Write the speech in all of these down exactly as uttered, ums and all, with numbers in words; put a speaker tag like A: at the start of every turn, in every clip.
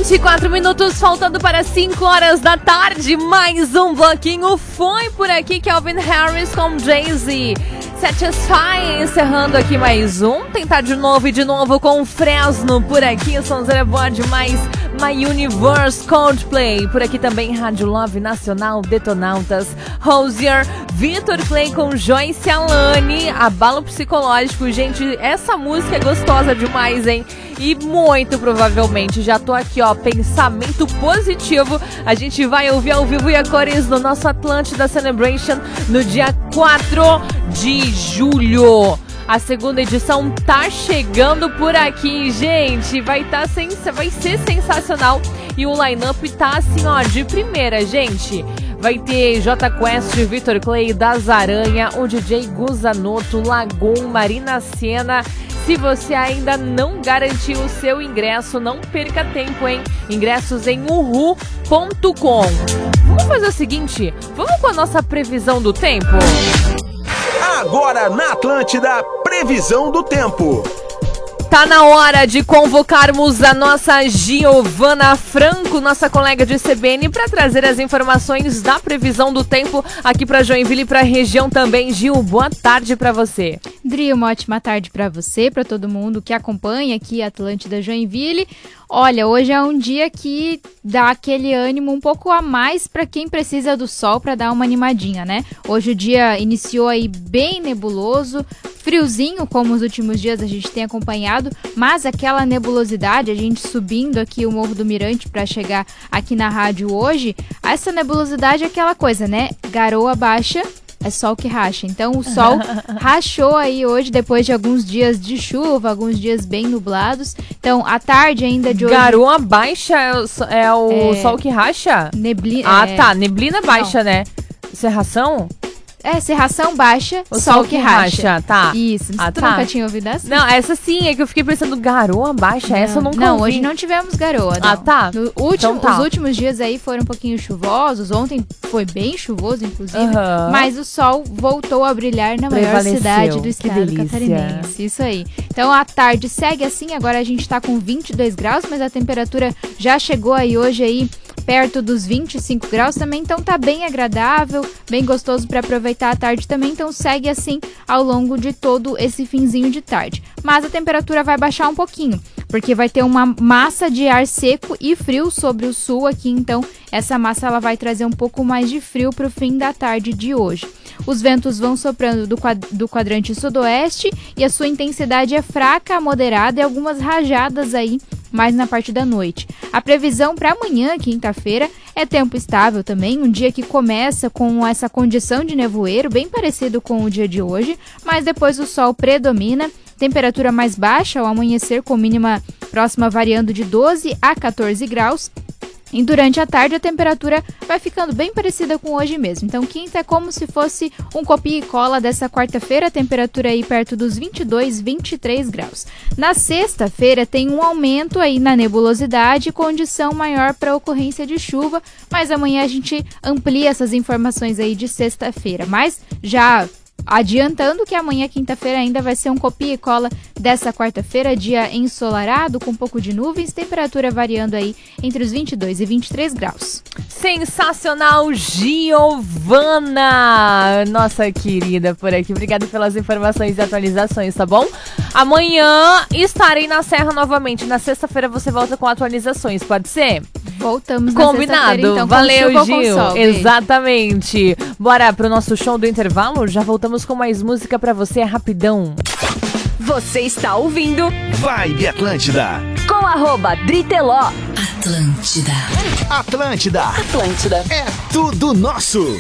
A: vinte e quatro minutos, faltando para cinco horas da tarde. Mais um bloquinho foi por aqui. Calvin Harris com Jay-Z. Satisfy, encerrando aqui mais um. Tentar de novo e de novo com Fresno por aqui. Sonzeira Board mais My Universe, Coldplay. Por aqui também Rádio Love Nacional, Detonautas, Rosier, Vitor Clay com Joyce Alane. Abalo psicológico. Gente, essa música é gostosa demais, hein? E muito provavelmente, já tô aqui, ó, pensamento positivo. A gente vai ouvir ao vivo e a cores no nosso Atlântida Celebration no dia quatro de julho. A segunda edição tá chegando por aqui, gente. Vai, tá sens- vai ser sensacional. E o line-up tá assim, ó, de primeira, gente. Vai ter J Quest, Vitor Clay, Das Aranha, o D J Guzanoto, Lagoon, Marina Sena. Se você ainda não garantiu o seu ingresso, não perca tempo, hein? Ingressos em uhu ponto com. Vamos fazer o seguinte, vamos com a nossa previsão do tempo?
B: Agora na Atlântida, previsão do tempo.
A: Tá na hora de convocarmos a nossa Giovana Franco, nossa colega de C B N, para trazer as informações da previsão do tempo aqui para Joinville e para a região também. Gil, boa tarde para você.
C: Dri, uma ótima tarde para você, para todo mundo que acompanha aqui a Atlântida Joinville. Olha, hoje é um dia que dá aquele ânimo um pouco a mais para quem precisa do sol para dar uma animadinha, né? Hoje o dia iniciou aí bem nebuloso, friozinho, como os últimos dias a gente tem acompanhado, mas aquela nebulosidade, a gente subindo aqui o Morro do Mirante para chegar aqui na rádio hoje, essa nebulosidade é aquela coisa, né? Garoa baixa, é sol que racha. Então o sol rachou aí hoje, depois de alguns dias de chuva, alguns dias bem nublados. Então a tarde ainda de hoje...
A: Garoa baixa é o, é o é... sol que racha?
C: Neblina.
A: Ah,
C: é...
A: tá. Neblina baixa, não, né? Cerração?
C: É, cerração baixa,
A: o
C: sol,
A: sol
C: que,
A: que
C: racha.
A: racha. Tá.
C: Isso.
A: Ah,
C: tu
A: tá.
C: nunca tinha ouvido essa?
A: Não, essa sim, é que eu fiquei pensando, garoa baixa, não, essa eu nunca
C: não,
A: ouvi.
C: Não, hoje não tivemos garoa, não.
A: Ah, tá.
C: No último,
A: então tá.
C: Os últimos dias aí foram um pouquinho chuvosos, ontem foi bem chuvoso, inclusive,
A: uhum.
C: mas o sol voltou a brilhar na maior cidade do estado catarinense. Isso aí. Então a tarde segue assim, agora a gente tá com vinte e dois graus, mas a temperatura já chegou aí hoje aí perto dos vinte e cinco graus também, então tá bem agradável, bem gostoso para aproveitar a tarde também, então segue assim ao longo de todo esse finzinho de tarde. Mas a temperatura vai baixar um pouquinho, porque vai ter uma massa de ar seco e frio sobre o sul aqui, então essa massa ela vai trazer um pouco mais de frio para o fim da tarde de hoje. Os ventos vão soprando do, quad- do quadrante sudoeste e a sua intensidade é fraca a moderada e algumas rajadas aí mais na parte da noite. A previsão para amanhã, quinta-feira, é tempo estável também, um dia que começa com essa condição de nevoeiro, bem parecido com o dia de hoje, mas depois o sol predomina, temperatura mais baixa ao amanhecer, com mínima próxima variando de doze a quatorze graus. E durante a tarde a temperatura vai ficando bem parecida com hoje mesmo. Então quinta é como se fosse um copia e cola dessa quarta-feira, a temperatura aí perto dos vinte e dois, vinte e três graus. Na sexta-feira tem um aumento aí na nebulosidade, condição maior para ocorrência de chuva, mas amanhã a gente amplia essas informações aí de sexta-feira. Mas já adiantando que amanhã, quinta-feira, ainda vai ser um copia e cola dessa quarta-feira, dia ensolarado, com um pouco de nuvens, temperatura variando aí entre os vinte e dois e vinte e três graus.
A: Sensacional, Giovana! Nossa querida por aqui, obrigada pelas informações e atualizações, tá bom? Amanhã estarei na Serra novamente, na sexta-feira você volta com atualizações, pode ser?
C: Voltamos na
A: Combinado,
C: então,
A: valeu
C: com
A: Gil,
C: sol,
A: exatamente. Bora pro nosso show do intervalo, já voltamos com mais música pra você, rapidão.
D: Você está ouvindo
B: Vibe Atlântida
D: com arroba Driteló.
E: Atlântida.
B: Atlântida.
D: Atlântida.
B: É tudo nosso.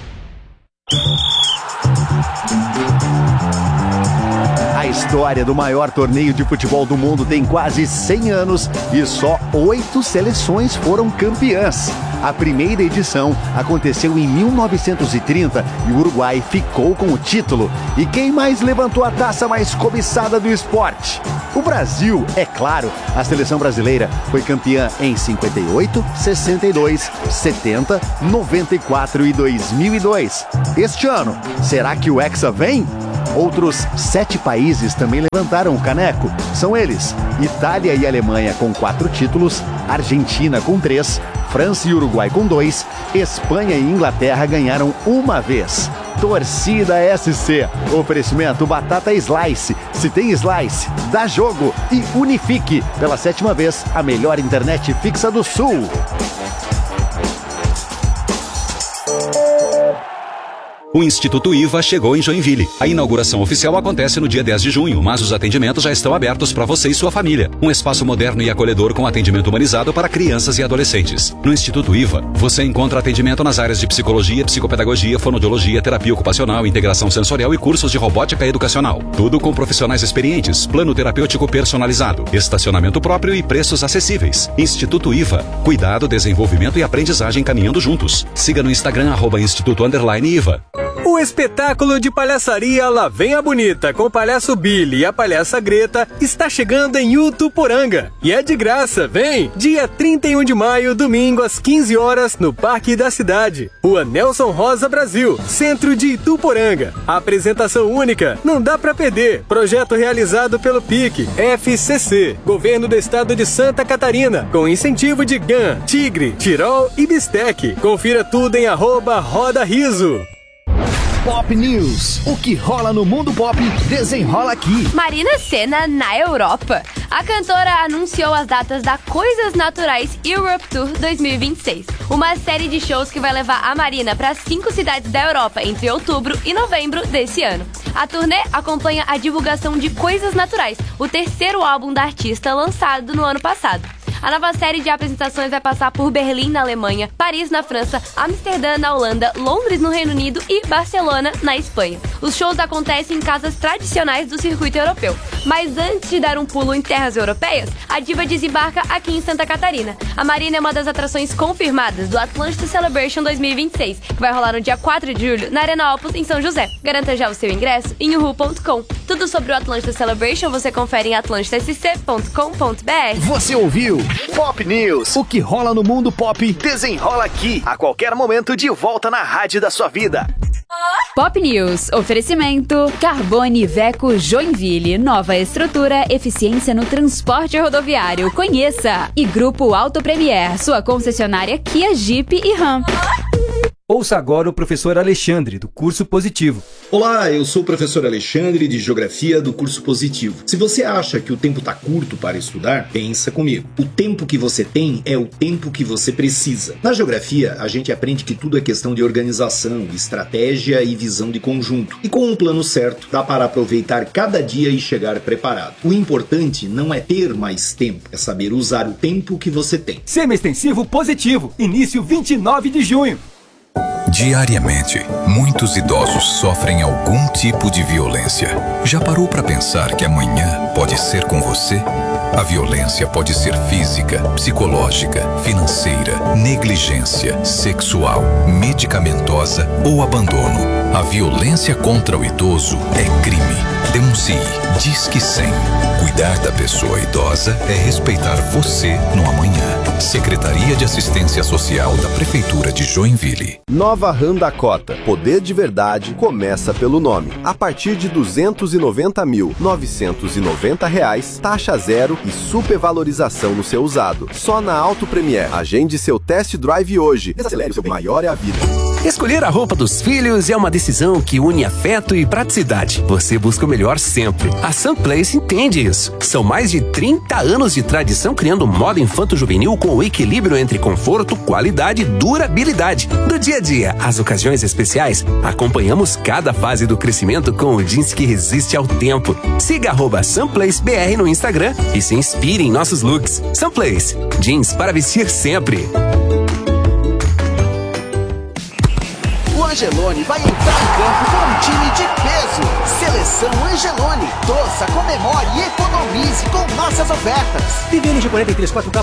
B: A história do maior torneio de futebol do mundo tem quase cem anos e só oito seleções foram campeãs. A primeira edição aconteceu em mil novecentos e trinta e o Uruguai ficou com o título. E quem mais levantou a taça mais cobiçada do esporte? O Brasil, é claro. A seleção brasileira foi campeã em cinquenta e oito, sessenta e dois, setenta, noventa e quatro e dois mil e dois. Este ano, será que o Hexa vem? Outros sete países também levantaram o caneco. São eles: Itália e Alemanha com quatro títulos, Argentina com três, França e Uruguai com dois, Espanha e Inglaterra ganharam uma vez. Torcida S C. Oferecimento Batata Slice. Se tem Slice, dá jogo. E Unifique. Pela sétima vez, a melhor internet fixa do Sul.
E: O Instituto I V A chegou em Joinville. A inauguração oficial acontece no dia dez de junho, mas os atendimentos já estão abertos para você e sua família. Um espaço moderno e acolhedor com atendimento humanizado para crianças e adolescentes. No Instituto I V A, você encontra atendimento nas áreas de psicologia, psicopedagogia, fonoaudiologia, terapia ocupacional, integração sensorial e cursos de robótica educacional. Tudo com profissionais experientes, plano terapêutico personalizado, estacionamento próprio e preços acessíveis. Instituto I V A. Cuidado, desenvolvimento e aprendizagem caminhando juntos. Siga no Instagram, arroba Instituto Underline I V A.
F: O espetáculo de palhaçaria Lá Vem a Bonita com o palhaço Billy e a palhaça Greta está chegando em Ituporanga. E é de graça, vem! Dia trinta e um de maio, domingo às quinze horas, no Parque da Cidade. Rua Nelson Rosa Brasil, centro de Ituporanga. A apresentação única, não dá pra perder. Projeto realizado pelo P I C, F C C, Governo do Estado de Santa Catarina, com incentivo de G A N, Tigre, Tirol e Bistec. Confira tudo em arroba Roda Riso.
G: Pop News. O que rola no mundo pop, desenrola aqui.
H: Marina Sena na Europa. A cantora anunciou as datas da Coisas Naturais Europe Tour dois mil e vinte e seis, uma série de shows que vai levar a Marina para cinco cidades da Europa entre outubro e novembro desse ano. A turnê acompanha a divulgação de Coisas Naturais, o terceiro álbum da artista lançado no ano passado. A nova série de apresentações vai passar por Berlim, na Alemanha, Paris, na França, Amsterdã, na Holanda, Londres, no Reino Unido e Barcelona, na Espanha. Os shows acontecem em casas tradicionais do circuito europeu. Mas antes de dar um pulo em terras europeias, a diva desembarca aqui em Santa Catarina. A Marina é uma das atrações confirmadas do Atlântida Celebration dois mil e vinte e seis, que vai rolar no dia quatro de julho, na Arena Opus, em São José. Garanta já o seu ingresso em uhu ponto com. Tudo sobre o Atlântida Celebration você confere em atlântida s c ponto com ponto b r.
G: Você ouviu Pop News. O que rola no mundo pop, desenrola aqui. A qualquer momento, de volta na rádio da sua vida.
D: Pop News. Oferecimento Carbone Veco Joinville. Nova estrutura, eficiência no transporte rodoviário. Conheça. E Grupo Auto Premier, sua concessionária Kia, Jeep e Ram.
I: Ouça agora o professor Alexandre, do Curso Positivo.
J: Olá, eu sou o professor Alexandre, de Geografia, do Curso Positivo. Se você acha que o tempo está curto para estudar, pensa comigo. O tempo que você tem é o tempo que você precisa. Na Geografia, a gente aprende que tudo é questão de organização, estratégia e visão de conjunto. E com um plano certo, dá para aproveitar cada dia e chegar preparado. O importante não é ter mais tempo, é saber usar o tempo que você tem.
I: Semi-extensivo Positivo, início vinte e nove de junho.
K: Diariamente, muitos idosos sofrem algum tipo de violência. Já parou para pensar que amanhã pode ser com você? A violência pode ser física, psicológica, financeira, negligência, sexual, medicamentosa ou abandono. A violência contra o idoso é crime. Denuncie. Disque cem. Cuidar da pessoa idosa é respeitar você no amanhã. Secretaria de Assistência Social da Prefeitura de Joinville.
L: Nova Ram Dakota. Poder de verdade começa pelo nome. A partir de duzentos e noventa mil novecentos e noventa reais, taxa zero e supervalorização no seu usado. Só na Auto Premier. Agende seu test drive hoje. Desacelere, seu maior é a vida.
M: Escolher a roupa dos filhos é uma decisão que une afeto e praticidade. Você busca o melhor sempre. A Sunplace entende isso. São mais de trinta anos de tradição criando moda infanto-juvenil com o equilíbrio entre conforto, qualidade e durabilidade. Do dia a dia às ocasiões especiais, acompanhamos cada fase do crescimento com o jeans que resiste ao tempo. Siga arroba SunplaceBR no Instagram e se inspire em nossos looks. Sunplace, jeans para vestir sempre.
G: O Angelone vai entrar em campo com um time de peso. Seleção Angelone. Torça, comemore e economize com nossas ofertas.
F: T V L G quarenta e três quatro K